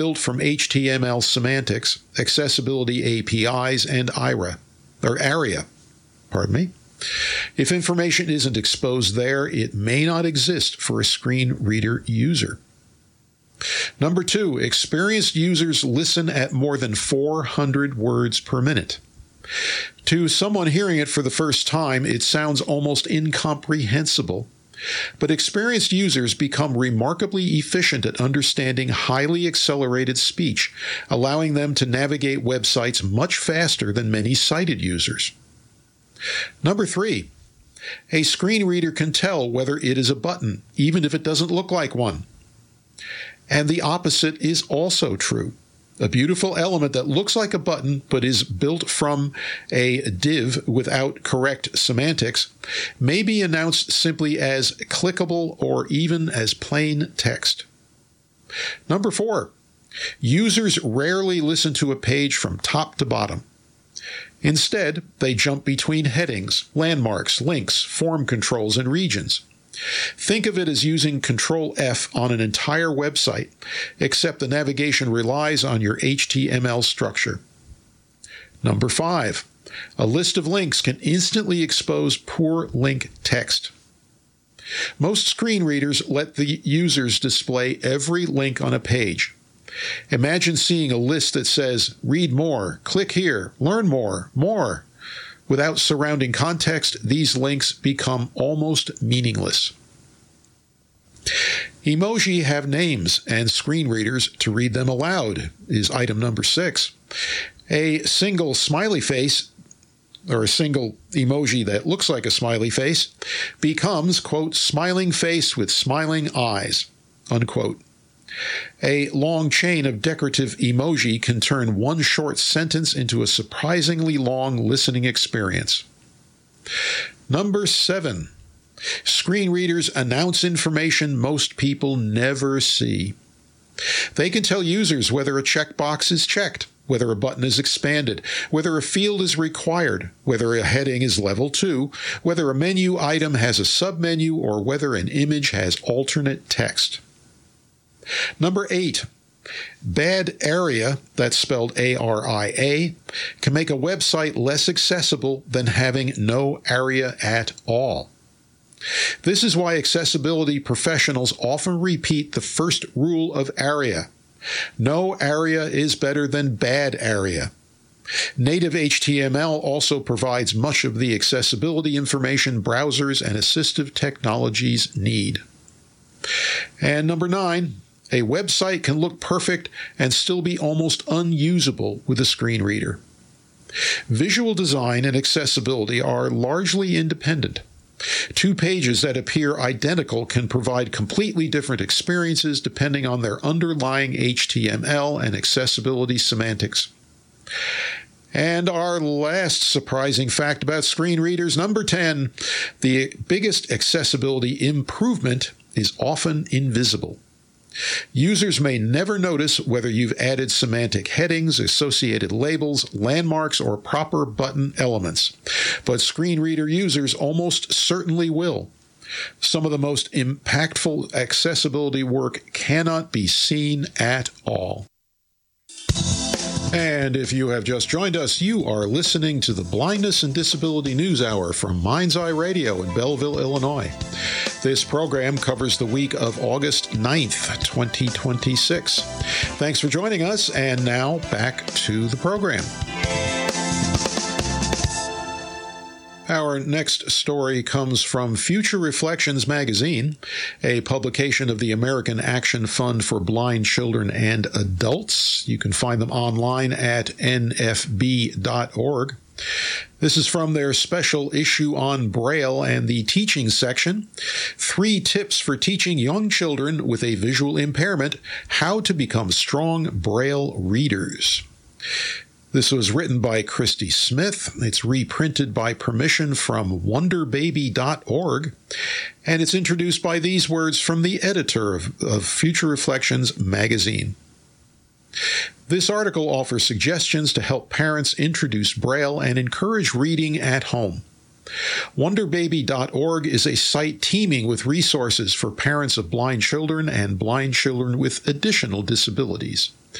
built from HTML semantics, accessibility APIs, and ARIA. If information isn't exposed there, it may not exist for a screen reader user. Number 2, experienced users listen at more than 400 words per minute. To someone hearing it for the first time, it sounds almost incomprehensible. But experienced users become remarkably efficient at understanding highly accelerated speech, allowing them to navigate websites much faster than many sighted users. Number 3, a screen reader can tell whether it is a button, even if it doesn't look like one. And the opposite is also true. A beautiful element that looks like a button but is built from a div without correct semantics may be announced simply as clickable or even as plain text. Number 4, users rarely listen to a page from top to bottom. Instead, they jump between headings, landmarks, links, form controls, and regions. Think of it as using Control F on an entire website, except the navigation relies on your HTML structure. Number 5, a list of links can instantly expose poor link text. Most screen readers let the users display every link on a page. Imagine seeing a list that says, read more, click here, learn more, more. Without surrounding context, these links become almost meaningless. Emoji have names and screen readers to read them aloud is item number 6. A single smiley face, or a single emoji that looks like a smiley face, becomes, quote, smiling face with smiling eyes, unquote. A long chain of decorative emoji can turn one short sentence into a surprisingly long listening experience. Number 7, screen readers announce information most people never see. They can tell users whether a checkbox is checked, whether a button is expanded, whether a field is required, whether a heading is level 2, whether a menu item has a submenu, or whether an image has alternate text. Number 8, bad ARIA, that's spelled ARIA, can make a website less accessible than having no ARIA at all. This is why accessibility professionals often repeat the first rule of ARIA. No ARIA is better than bad ARIA. Native HTML also provides much of the accessibility information browsers and assistive technologies need. And number 9, a website can look perfect and still be almost unusable with a screen reader. Visual design and accessibility are largely independent. 2 pages that appear identical can provide completely different experiences depending on their underlying HTML and accessibility semantics. And our last surprising fact about screen readers, number 10, the biggest accessibility improvement is often invisible. Users may never notice whether you've added semantic headings, associated labels, landmarks, or proper button elements, but screen reader users almost certainly will. Some of the most impactful accessibility work cannot be seen at all. And if you have just joined us, you are listening to the Blindness and Disability News Hour from Mind's Eye Radio in Belleville, Illinois. This program covers the week of August 9th, 2026. Thanks for joining us, and now back to the program. Our next story comes from Future Reflections magazine, a publication of the American Action Fund for Blind Children and Adults. You can find them online at nfb.org. This is from their special issue on Braille and the teaching section. 3 tips for teaching young children with a visual impairment how to become strong Braille readers. This was written by Christy Smith. It's reprinted by permission from wonderbaby.org, and it's introduced by these words from the editor of Future Reflections magazine. This article offers suggestions to help parents introduce Braille and encourage reading at home. WonderBaby.org is a site teeming with resources for parents of blind children and blind children with additional disabilities.